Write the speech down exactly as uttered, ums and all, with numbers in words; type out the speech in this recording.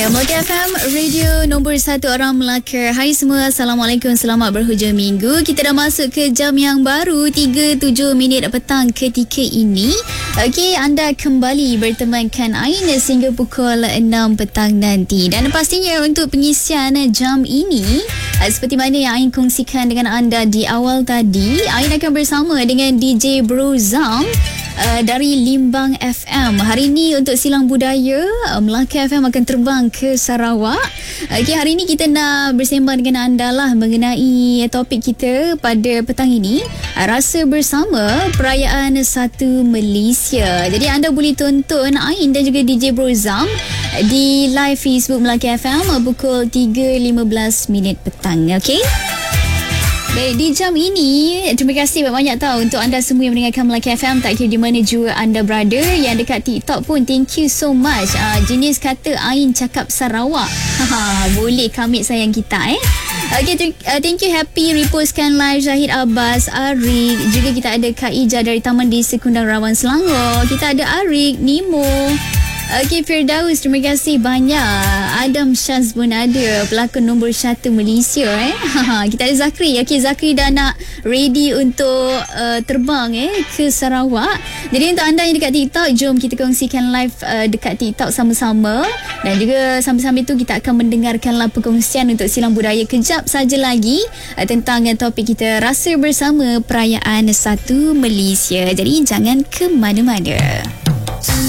Melaka F M, radio nombor satu orang Melaka. Hai semua, Assalamualaikum, selamat berhujung minggu. Kita dah masuk ke jam yang baru, tiga puluh tujuh minit petang ketika ini. Okey, anda kembali bertemankan Ain sehingga pukul enam petang nanti. Dan pastinya untuk pengisian jam ini, seperti mana yang Ain kongsikan dengan anda di awal tadi, Ain akan bersama dengan D J Bro Zam Uh, dari Limbang F M. Hari ini untuk Silang Budaya, uh, Melaka F M akan terbang ke Sarawak. Okay, hari ini kita nak bersembang dengan anda lah mengenai topik kita pada petang ini, uh, rasa bersama perayaan Satu Malaysia. Jadi anda boleh tonton Ain dan juga D J Bro Zam di live Facebook Melaka F M uh, pukul tiga lima belas minit petang. Okay, baik, di jam ini, terima kasih banyak tahu untuk anda semua yang mendengarkan Melaka F M, tak kira di mana juga anda berada. Yang dekat TikTok pun, thank you so much. Uh, jenis kata Ain cakap Sarawak. Boleh kamit sayang kita eh. Okay, ter- uh, thank you Happy repostkan live Zahid Abbas, Arik. Juga kita ada Kak Ija dari Taman Desa Kundang Rawan Selangor. Kita ada Arik, Nimo. Okey, Firdaus, terima kasih banyak. Adam Syaz pun ada, pelakon nombor satu Malaysia eh. Kita ada Zakri. Okey, Zakri dah nak ready untuk uh, terbang eh ke Sarawak. Jadi untuk anda yang dekat TikTok, jom kita kongsikan live uh, dekat TikTok sama-sama. Dan juga sambil-sambil tu kita akan mendengarkanlah perkongsian untuk Silang Budaya kejap saja lagi uh, tentang uh, topik kita, rasa bersama perayaan Satu Malaysia. Jadi jangan ke mana-mana.